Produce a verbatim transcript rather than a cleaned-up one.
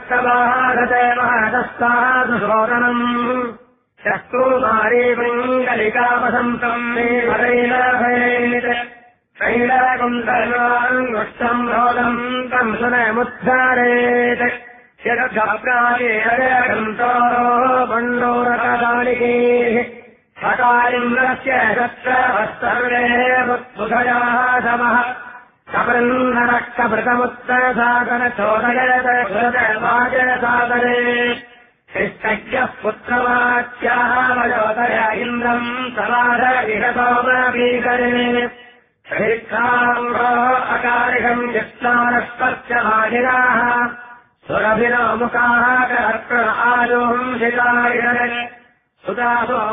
तवाहते महतस्तादु शोदनम् शस्तूमारी पिङ्गलिकावसन्तम् मे हरैलभयेत् शैलकुन्दर्वाङ्गुष्टम् रोदम् तम् सुनमुद्धारेत् शिरघाप्राये हरकन्तोरो मण्डोरकदालिकेः हकारिन्द्रस्य शत्रवस्तर्वे मुद्बुधयाः समः कबृन्दरक्कभृतमुत्तरसागरचोदयत कृतवाजसागरे शिष्टज्ञः पुत्रवाच्याः वयोदय इन्द्रम् समाधविहसोमभीकरे शिक्षाम्भो अकारिकम् यस्नानस्पर्शवाहिराः सुरभिरो मुखाः कर्तृ आयुंसिकाय सुदासो